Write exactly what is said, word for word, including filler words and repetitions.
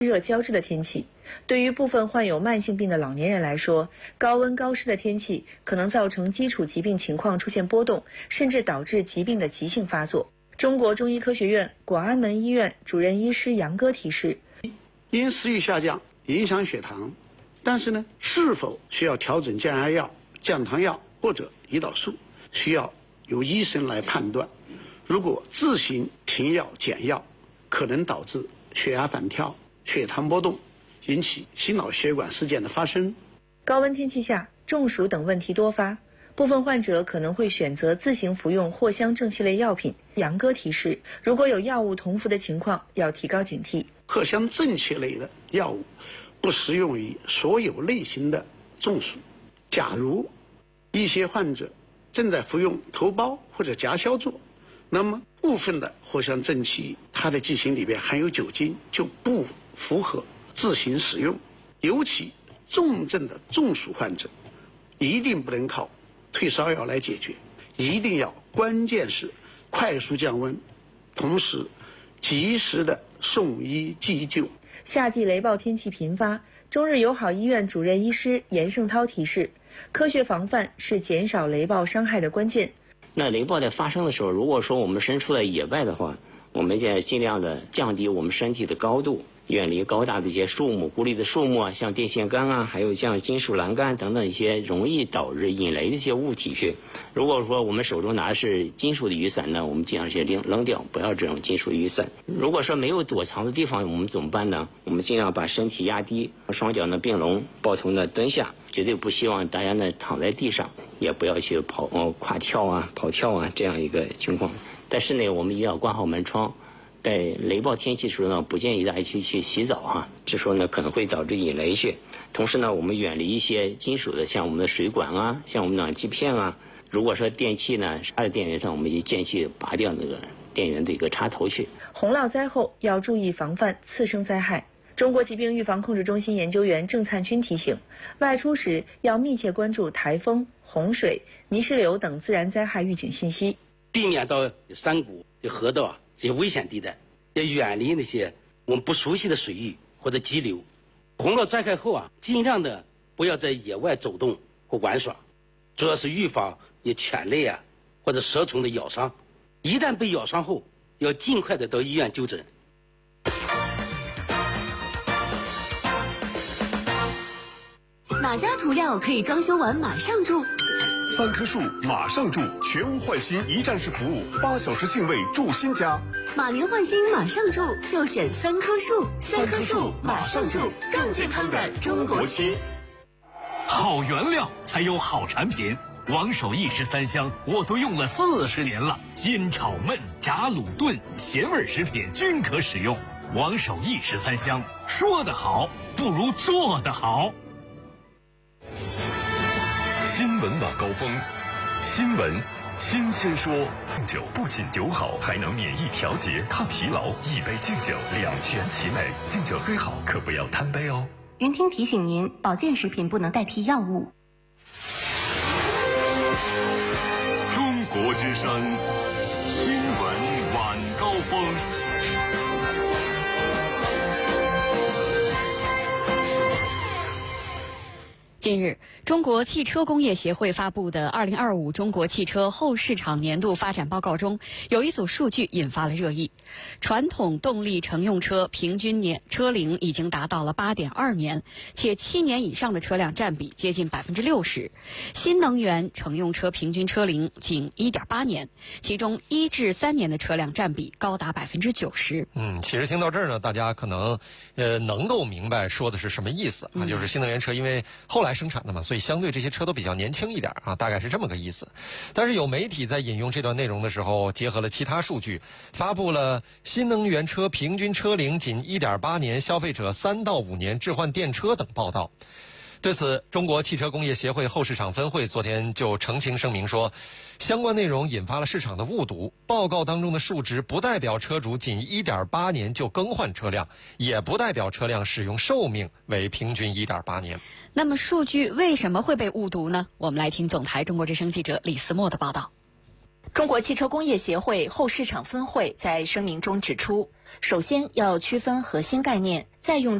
热交织的天气。对于部分患有慢性病的老年人来说，高温高湿的天气可能造成基础疾病情况出现波动，甚至导致疾病的急性发作。中国中医科学院广安门医院主任医师杨哥提示： 因食欲下降影响血糖，但是呢，是否需要调整降压药、降糖药或者胰岛素，需要由医生来判断。如果自行停药减药，可能导致血压反跳、血糖波动，引起心脑血管事件的发生。 高温天气下，中暑等问题多发，部分患者可能会选择自行服用藿香正气类药品。杨哥提示，如果有药物同服的情况，要提高警惕。 藿香正气类的药物不适用于所有类型的中暑。假如一些患者正在服用头孢或者夹硝唑，那么部分的藿香正气它的剂型里边含有酒精，就不符合自行使用。尤其重症的中暑患者，一定不能靠退烧药来解决，一定要关键是快速降温，同时及时的送医急救。 夏季雷暴天气频发，中日友好医院主任医师严胜涛提示，科学防范是减少雷暴伤害的关键。 那雷暴在发生的时候，如果说我们身处在野外的话，我们就尽量的降低我们身体的高度，远离高大的一些树木、孤立的树木啊，像电线杆啊，还有像金属栏杆等等一些容易导致引雷的一些物体去。如果说我们手中拿的是金属的雨伞呢，我们尽量是扔扔掉，不要这种金属的雨伞。如果说没有躲藏的地方，我们怎么办呢？我们尽量把身体压低，双脚呢并拢，抱头呢蹲下，绝对不希望大家呢躺在地上，也不要去跑呃跨跳啊、跑跳啊这样一个情况。但是呢，我们也要关好门窗。在雷暴天气的时候呢，不建议大家去去洗澡哈、啊，这时候呢可能会导致引雷去。同时呢，我们远离一些金属的，像我们的水管啊，像我们暖气片啊。如果说电器呢插在电源上，我们就建议去拔掉那个电源的一个插头去。 洪涝灾后要注意防范次生灾害。中国疾病预防控制中心研究员郑灿军提醒，外出时要密切关注台风、洪水、泥石流等自然灾害预警信息， 避免到山谷、河道啊这些危险地带，要远离那些我们不熟悉的水域或者激流。洪涝灾害后啊，尽量的不要在野外走动或玩耍，主要是预防有犬类啊或者蛇虫的咬伤。一旦被咬伤后，要尽快的到医院就诊。 哪家涂料可以装修完马上住？ 三棵树马上住，全屋换新一站式服务，八小时净位住新家。 马年换新马上住，就选三棵树。三棵树马上住，更健康的中国漆。 好原料才有好产品。王守义十三香我都用了四十年了，煎炒焖炸卤炖咸味食品均可使用。王守义十三香，说得好不如做得好。 新闻晚高峰，新闻新鲜说。敬酒不仅酒好，还能免疫调节、抗疲劳。一杯敬酒，两全其美。敬酒虽好，可不要贪杯哦。 云听提醒您，保健食品不能代替药物。 中国之声，新闻晚高峰。 近日，中国汽车工业协会发布的《二零二五中国汽车后市场年度发展报告》中，有一组数据引发了热议：传统动力乘用车平均年车龄已经达到了八点二年，且七年以上的车辆占比接近百分之六十；新能源乘用车平均车龄仅一点八年，其中一至三年的车辆占比高达百分之九十。 嗯，其实听到这儿呢，大家可能呃能够明白说的是什么意思啊， 嗯、 就是新能源车因为后来生产的嘛，所以相对这些车都比较年轻一点啊，大概是这么个意思。但是有媒体在引用这段内容的时候，结合了其他数据，发布了新能源车平均车龄仅 一点八年，消费者三到五年置换电车等报道。对此，中国汽车工业协会后市场分会昨天就澄清声明说，相关内容引发了市场的误读，报告当中的数值不代表车主仅 一点八年就更换车辆，也不代表车辆使用寿命为平均 一点八年。 那么数据为什么会被误读呢？我们来听总台中国之声记者李思墨的报道。 中国汽车工业协会后市场分会在声明中指出，首先要区分核心概念，再用